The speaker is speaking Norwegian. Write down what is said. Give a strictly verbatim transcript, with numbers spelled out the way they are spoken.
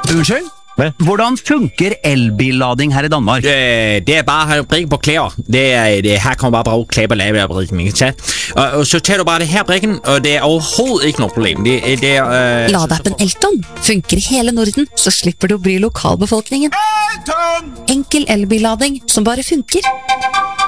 Unnskyld? Hvad? Hvordan funker elbillading her i Danmark? Øh, det er bare at have brikken på klæder. Det er, det, her kommer bare bruge klæder på lave brikken, ikke sant? Og, og så tager du bare det her brikken, og det er overhovedet ikke noe problem. Det, det er... Øh, Ladeappen Elton funker i hele Norden, så slipper du å bry lokalbefolkningen. Enkel elbillading som bare funker.